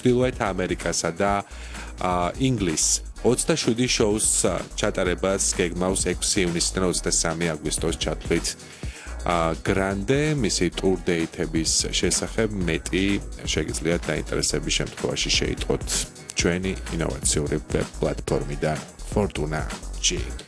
ჩრდილოეთ ამერიკასა და ინგლისს 27 შოუს ჩატარებას გეგმავს 6 ივნისიდან 23 აგვისტოს ჩათვლით გრანდე მისი ტურ დეითების შესახებ მეტი შეგიძლიათ დაინტერესების შემთხვევაში შეიტყოთ ჩვენი ინოვაციური პლატფორმიდან Fortuna G.